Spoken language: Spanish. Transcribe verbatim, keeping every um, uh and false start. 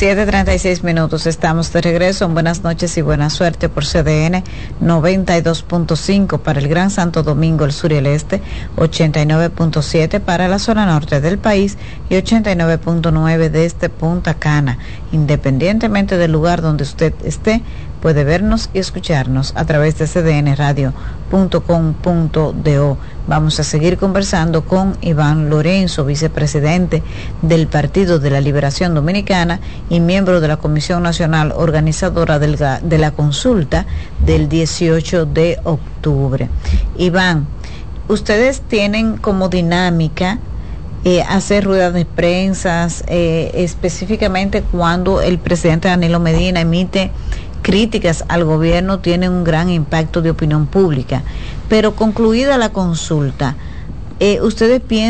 siete treinta y seis minutos, estamos de regreso. Buenas noches y buena suerte por C D N noventa y dos punto cinco para el Gran Santo Domingo, el sur y el este, ochenta y nueve punto siete para la zona norte del país y ochenta y nueve punto nueve desde Punta Cana. Independientemente del lugar donde usted esté, puede vernos y escucharnos a través de c d n radio punto com punto do. Vamos a seguir conversando con Iván Lorenzo, vicepresidente del Partido de la Liberación Dominicana y miembro de la Comisión Nacional Organizadora del, de la consulta del dieciocho de octubre. Iván, ustedes tienen como dinámica eh, hacer ruedas de prensa, eh, específicamente cuando el presidente Danilo Medina emite críticas al gobierno, tiene un gran impacto de opinión pública. Pero concluida la consulta, eh, ¿ustedes piensan